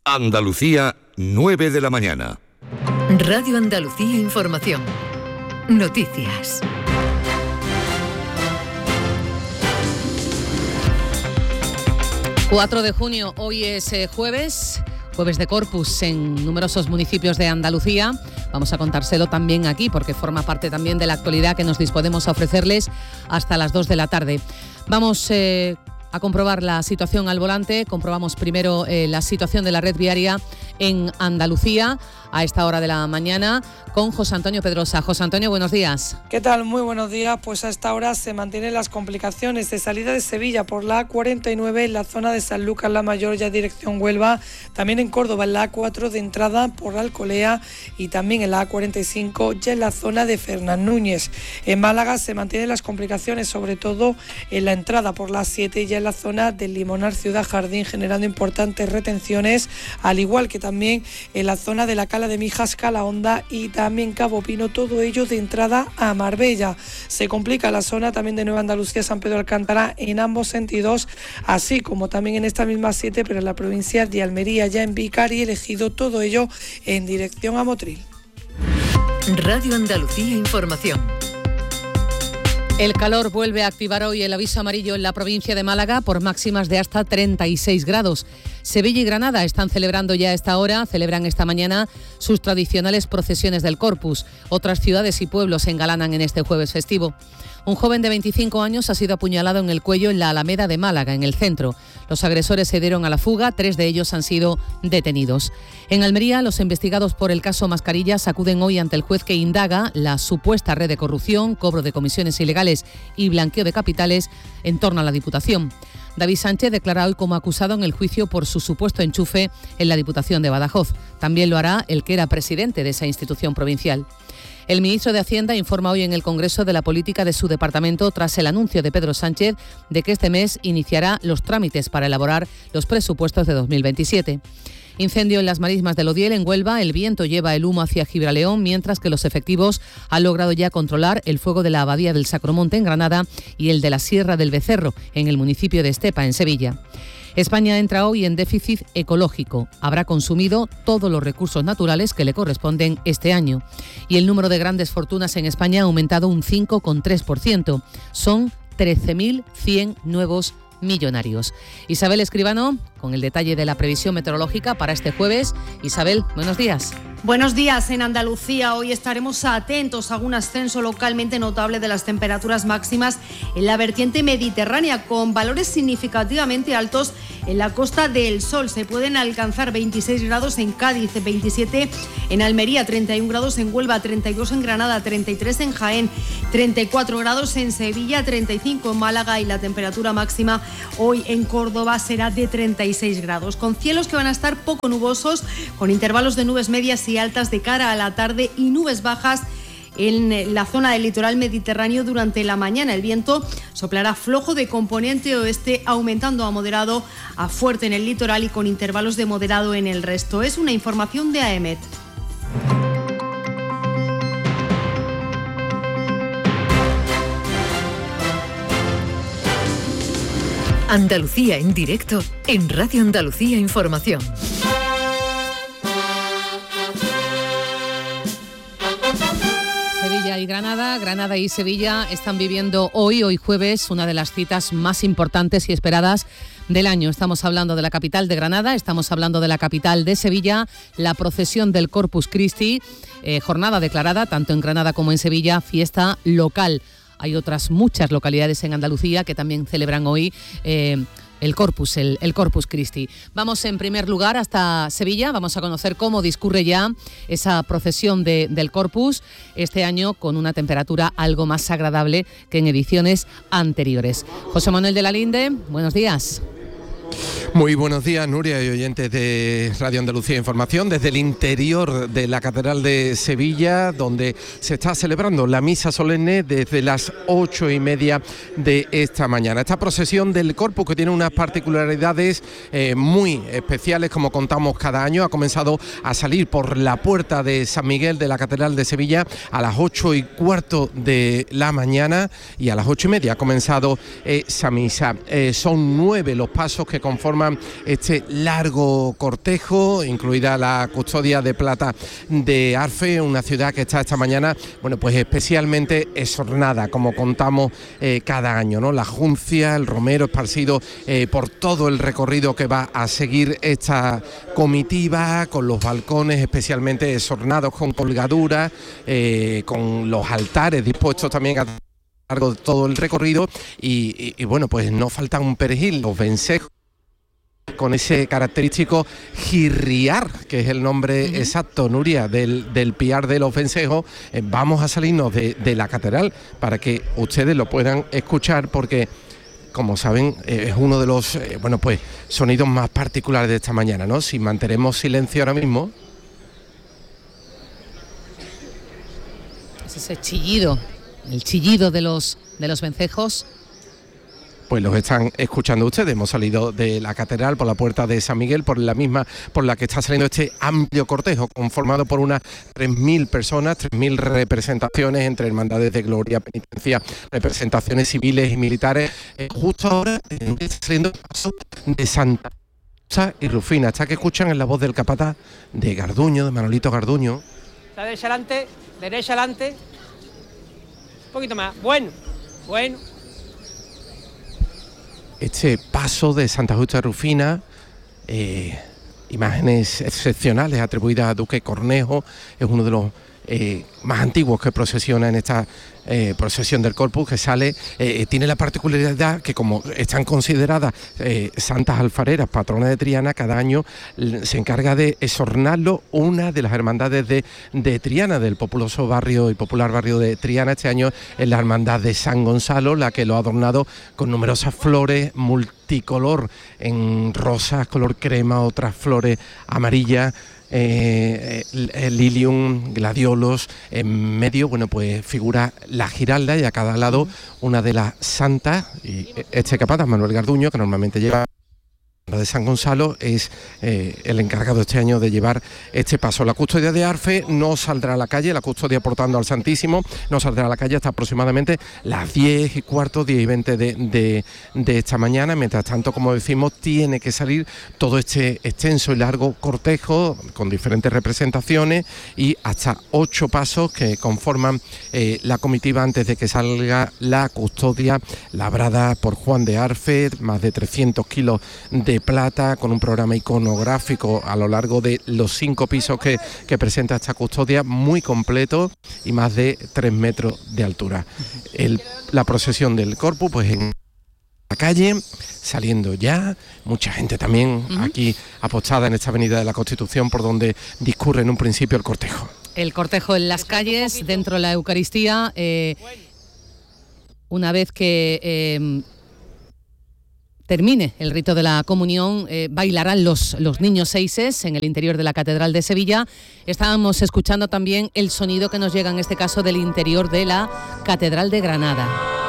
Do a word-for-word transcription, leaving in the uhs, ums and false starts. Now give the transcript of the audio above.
Andalucía, nueve de la mañana. Radio Andalucía Información. Noticias. cuatro de junio, hoy es eh, jueves, jueves de Corpus en numerosos municipios de Andalucía. Vamos a contárselo también aquí porque forma parte también de la actualidad que nos disponemos a ofrecerles hasta las dos de la tarde. Vamos eh, a comprobar la situación al volante. Comprobamos primero eh, la situación de la red viaria en Andalucía a esta hora de la mañana con José Antonio Pedrosa. José Antonio, buenos días. ¿Qué tal? Muy buenos días. Pues a esta hora se mantienen las complicaciones de salida de Sevilla por la A cuarenta y nueve en la zona de San Lucas la Mayor, ya dirección Huelva. También en Córdoba en la A cuatro de entrada por Alcolea y también en la A cuarenta y cinco ya en la zona de Fernán Núñez. En Málaga se mantienen las complicaciones sobre todo en la entrada por la A siete ya en la zona del Limonar Ciudad Jardín, generando importantes retenciones, al igual que también en la zona de la Cala de Mijas, Calahonda y también Cabo Pino, todo ello de entrada a Marbella. Se complica la zona también de Nueva Andalucía, San Pedro Alcántara en ambos sentidos, así como también en esta misma siete, pero en la provincia de Almería, ya en Vícar y Ejido, todo ello en dirección a Motril. Radio Andalucía Información. El calor vuelve a activar hoy el aviso amarillo en la provincia de Málaga por máximas de hasta treinta y seis grados. Sevilla y Granada están celebrando ya a esta hora, celebran esta mañana sus tradicionales procesiones del Corpus. Otras ciudades y pueblos se engalanan en este jueves festivo. Un joven de veinticinco años ha sido apuñalado en el cuello en la Alameda de Málaga, en el centro. Los agresores se dieron a la fuga, tres de ellos han sido detenidos. En Almería, los investigados por el caso Mascarillas acuden hoy ante el juez que indaga la supuesta red de corrupción, cobro de comisiones ilegales y blanqueo de capitales en torno a la Diputación. David Sánchez declara hoy como acusado en el juicio por su supuesto enchufe en la Diputación de Badajoz. También lo hará el que era presidente de esa institución provincial. El ministro de Hacienda informa hoy en el Congreso de la política de su departamento tras el anuncio de Pedro Sánchez de que este mes iniciará los trámites para elaborar los presupuestos de dos mil veintisiete. Incendio en las marismas del Odiel, en Huelva. El viento lleva el humo hacia Gibraleón, mientras que los efectivos han logrado ya controlar el fuego de la Abadía del Sacromonte, en Granada, y el de la Sierra del Becerro, en el municipio de Estepa, en Sevilla. España entra hoy en déficit ecológico. Habrá consumido todos los recursos naturales que le corresponden este año. Y el número de grandes fortunas en España ha aumentado un cinco coma tres por ciento. Son trece mil cien nuevos millonarios. Isabel Escribano, con el detalle de la previsión meteorológica para este jueves. Isabel, buenos días. Buenos días. En Andalucía hoy estaremos atentos a un ascenso localmente notable de las temperaturas máximas en la vertiente mediterránea, con valores significativamente altos en la Costa del Sol. Se pueden alcanzar veintiséis grados en Cádiz, veintisiete en Almería, treinta y un grados en Huelva, treinta y dos en Granada, treinta y tres en Jaén, treinta y cuatro grados en Sevilla, treinta y cinco en Málaga, y la temperatura máxima hoy en Córdoba será de treinta y seis grados, con cielos que van a estar poco nubosos, con intervalos de nubes medias y altas de cara a la tarde y nubes bajas en la zona del litoral mediterráneo durante la mañana. El viento soplará flojo de componente oeste, aumentando a moderado a fuerte en el litoral y con intervalos de moderado en el resto. Es una información de AEMET. Andalucía en directo en Radio Andalucía Información. Sevilla y Granada, Granada y Sevilla están viviendo hoy, hoy jueves, una de las citas más importantes y esperadas del año. Estamos hablando de la capital de Granada, estamos hablando de la capital de Sevilla, la procesión del Corpus Christi, eh, jornada declarada tanto en Granada como en Sevilla, fiesta local. Hay otras muchas localidades en Andalucía que también celebran hoy eh, el Corpus, el, el Corpus Christi. Vamos en primer lugar hasta Sevilla, vamos a conocer cómo discurre ya esa procesión de, del Corpus, este año con una temperatura algo más agradable que en ediciones anteriores. José Manuel de la Linde, buenos días. Muy buenos días, Nuria y oyentes de Radio Andalucía Información, desde el interior de la Catedral de Sevilla, donde se está celebrando la misa solemne desde las ocho y media de esta mañana. Esta procesión del Corpus, que tiene unas particularidades eh, muy especiales, como contamos cada año, ha comenzado a salir por la puerta de San Miguel de la Catedral de Sevilla a las ocho y cuarto de la mañana, y a las ocho y media ha comenzado esa misa. Eh, son nueve los pasos que que conforman este largo cortejo, incluida la custodia de plata de Arfe, una ciudad que está esta mañana, bueno, pues especialmente esornada, como contamos eh, cada año, ¿no? La juncia, el romero esparcido eh, por todo el recorrido que va a seguir esta comitiva, con los balcones especialmente esornados con colgaduras, eh, con los altares dispuestos también a lo largo de todo el recorrido y, y, y bueno, pues no falta un perejil, los vencejos con ese característico jirriar, que es el nombre uh-huh. exacto, Nuria, del, del piar de los vencejos. Eh, vamos a salirnos de, de la catedral para que ustedes lo puedan escuchar, porque como saben, eh, es uno de los eh, bueno, pues sonidos más particulares de esta mañana, ¿no? Si mantenemos silencio ahora mismo. Es ese chillido, el chillido de los, de los vencejos. Pues los están escuchando ustedes. Hemos salido de la catedral por la puerta de San Miguel, por la misma por la que está saliendo este amplio cortejo, conformado por unas tres mil personas, tres mil representaciones entre hermandades de gloria, penitencia, representaciones civiles y militares. Eh, justo ahora eh, está saliendo el paso de Santa y Rufina. Está que escuchan en la voz del capataz de Garduño, de Manolito Garduño. La derecha adelante, derecha adelante. Un poquito más. Bueno, bueno. Este paso de Santa Justa Rufina, eh, imágenes excepcionales atribuidas a Duque Cornejo, es uno de los eh, más antiguos que procesiona en esta eh, procesión del Corpus, que sale, eh, tiene la particularidad que como están consideradas eh, santas alfareras, patronas de Triana, cada año se encarga de esornarlo una de las hermandades de, de Triana, del populoso barrio y popular barrio de Triana. Este año es la hermandad de San Gonzalo, la que lo ha adornado con numerosas flores multicolor, en rosas, color crema, otras flores amarillas, Eh, el lilium, gladiolos, en medio, bueno, pues figura la Giralda y a cada lado una de las santas. Y este capataz, Manuel Garduño, que normalmente lleva de San Gonzalo, es eh, el encargado este año de llevar este paso. La custodia de Arfe no saldrá a la calle, la custodia portando al Santísimo no saldrá a la calle hasta aproximadamente las diez y cuarto, diez y veinte de, de, de esta mañana. Mientras tanto, como decimos, tiene que salir todo este extenso y largo cortejo con diferentes representaciones y hasta ocho pasos que conforman eh, la comitiva antes de que salga la custodia labrada por Juan de Arfe, más de trescientos kilos de plata, con un programa iconográfico a lo largo de los cinco pisos que, que presenta esta custodia, muy completo y más de tres metros de altura. El, la procesión del Corpus, pues en la calle, saliendo ya, mucha gente también uh-huh. aquí apostada en esta avenida de la Constitución, por donde discurre en un principio el cortejo. El cortejo en las calles, dentro de la Eucaristía, eh, una vez que Eh, termine el rito de la comunión, eh, bailarán los, los niños seises en el interior de la Catedral de Sevilla. Estábamos escuchando también el sonido que nos llega en este caso del interior de la Catedral de Granada.